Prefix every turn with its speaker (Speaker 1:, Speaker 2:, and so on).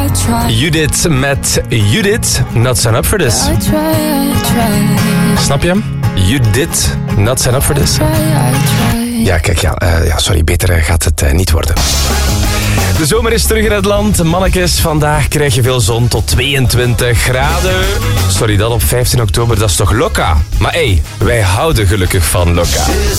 Speaker 1: Judith met Judith, Not Sign Up For This. Snap je hem? Judith, Not Sign Up For This. Ja, kijk, sorry, beter gaat het niet worden. De zomer is terug in het land. Mannekes, vandaag krijg je veel zon tot 22 graden. Sorry, dat op 15 oktober, dat is toch loka? Maar wij houden gelukkig van loka.